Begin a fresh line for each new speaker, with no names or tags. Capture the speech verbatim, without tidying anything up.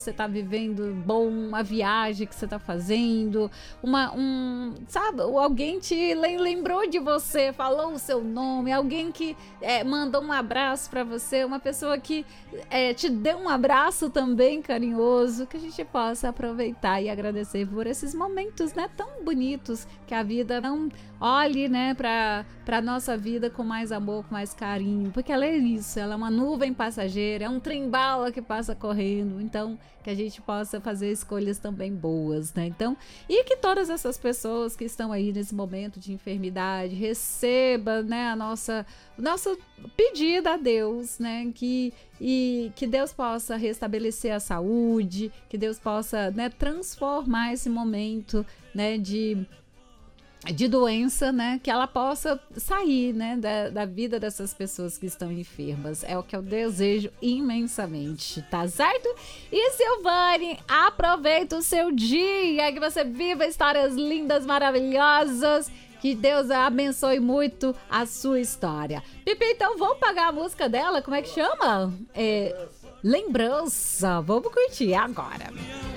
você está vivendo bom, uma viagem que você está fazendo, uma, um, sabe, alguém te lembrou de você, falou o seu nome, alguém que é, mandou um abraço para você, uma pessoa que é, te deu um abraço também carinhoso, que a gente possa aproveitar e agradecer por esses momentos, né, tão bonitos, que a vida não olhe, né, para para nossa vida com mais amor, com mais carinho, porque ela é isso, ela é uma nuvem passageira, é um trem-bala que passa correndo, então que a gente possa fazer escolhas também boas, né? Então, e que todas essas pessoas que estão aí nesse momento de enfermidade recebam, né, a nossa, nossa pedida a Deus, né, que e que Deus possa restabelecer a saúde, que Deus possa, né, transformar esse momento, né, de de doença, né, que ela possa sair, né, da, da vida dessas pessoas que estão enfermas. É o que eu desejo imensamente, tá certo? E Silvane, aproveita o seu dia, que você viva histórias lindas, maravilhosas, que Deus abençoe muito a sua história. Pipi, então vamos pagar a música dela, como é que chama? É, Lembrança, vamos curtir agora.